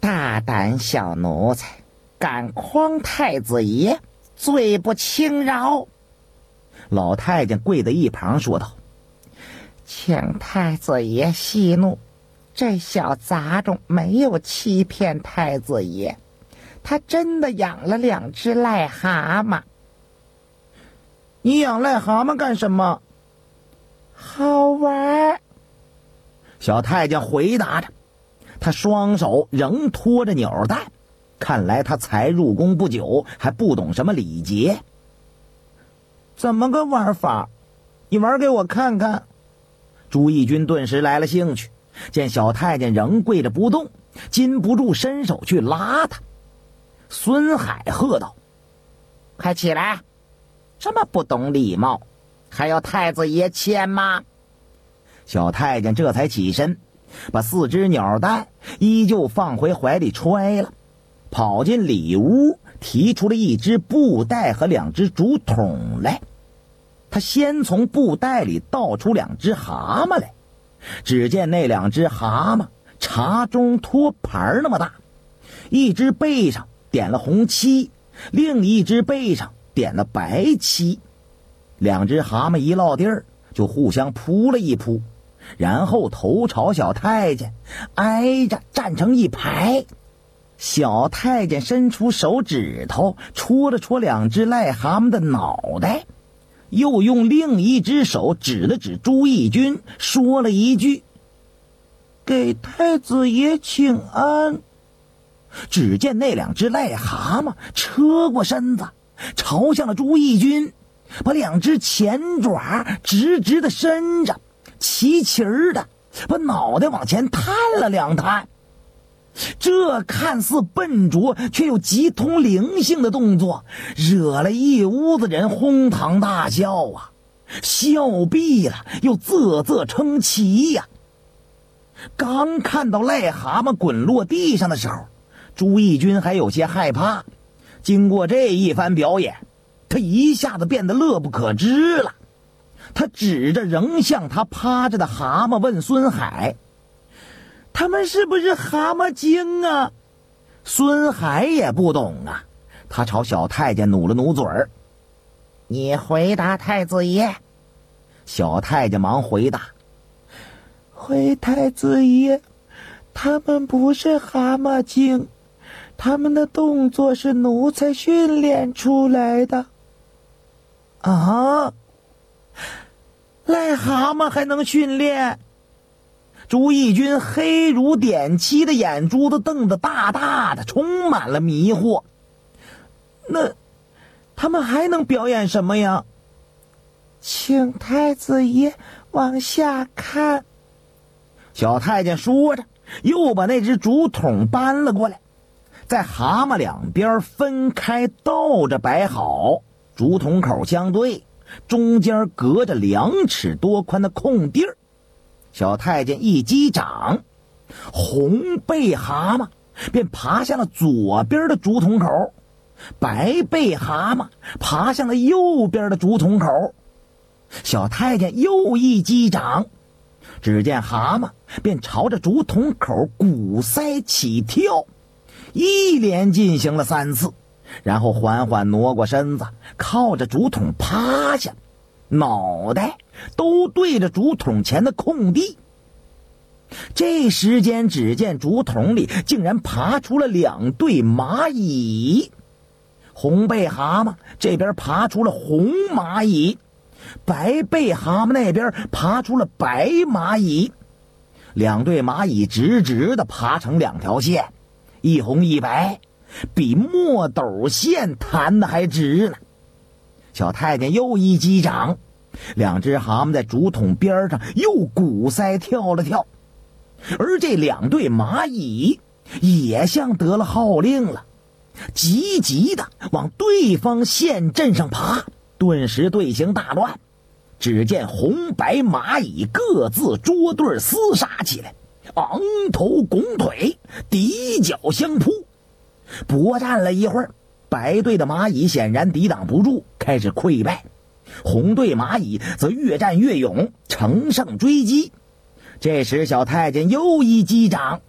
大胆小奴才，敢诓太子爷，罪不轻饶。老太监跪在一旁说道：请太子爷息怒，这小杂种没有欺骗太子爷，他真的养了2只癞蛤蟆。你养癞蛤蟆干什么？好玩。小太监回答着，他双手仍托着鸟蛋，看来他才入宫不久，还不懂什么礼节。怎么个玩法？你玩给我看看。朱翊钧顿时来了兴趣，见小太监仍跪着不动，禁不住伸手去拉他。孙海喝道：快起来！这么不懂礼貌，还要太子爷牵吗？小太监这才起身，把4只鸟蛋依旧放回怀里揣了，跑进里屋，提出了1只布袋和2只竹筒来。他先从布袋里倒出2只蛤蟆来，只见那2只蛤蟆茶盅托盘那么大，一只背上点了红漆，另一只背上点了白漆。2只蛤蟆一落地儿，就互相扑了一扑，然后头朝小太监，挨着站成一排。小太监伸出手指头戳了戳2只癞蛤蟆的脑袋，又用另一只手指了指朱翊钧，说了一句：给太子爷请安。只见那2只癞蛤蟆车过身子，朝向了朱翊钧，把2只前爪直直的伸着，齐齐儿的把脑袋往前探了2探。这看似笨拙却又极通灵性的动作，惹了一屋子人哄堂大笑啊，笑毙了又啧啧称奇呀。刚看到癞蛤蟆滚落地上的时候，朱翊钧还有些害怕，经过这一番表演，他一下子变得乐不可支了。他指着仍向他趴着的蛤蟆问孙海：他们是不是蛤蟆精啊？孙海也不懂啊，他朝小太监努了努嘴儿：你回答太子爷。小太监忙回答：回太子爷，他们不是蛤蟆精，他们的动作是奴才训练出来的。啊，癞蛤蟆还能训练？朱翊钧黑如点漆的眼珠子瞪得大大的，充满了迷惑。那他们还能表演什么呀？请太子爷往下看。小太监说着，又把那只竹筒搬了过来，在蛤蟆两边分开倒着摆好，竹筒口相对，中间隔着2尺多宽的空地儿。小太监一击掌，红背蛤蟆便爬向了左边的竹筒口，白背蛤蟆爬向了右边的竹筒口。小太监又一击掌，只见蛤蟆便朝着竹筒口鼓腮起跳，一连进行了3次，然后缓缓挪过身子，靠着竹筒趴下，脑袋都对着竹筒前的空地。这时间，只见竹筒里竟然爬出了2对蚂蚁，红背蛤蟆这边爬出了红蚂蚁，白背蛤蟆那边爬出了白蚂蚁。2对蚂蚁直直的爬成2条线，一红一白，比墨斗线弹的还直呢。小太监又一击掌，2只蛤蟆在竹筒边上又鼓腮跳了跳，而这2对蚂蚁也像得了号令了，急急的往对方线阵上爬，顿时队形大乱。只见红白蚂蚁各自捉对厮杀起来，昂头拱腿，抵脚相扑。搏战了一会儿，白队的蚂蚁显然抵挡不住，开始溃败，红队蚂蚁则越战越勇，乘胜追击。这时小太监又一击掌，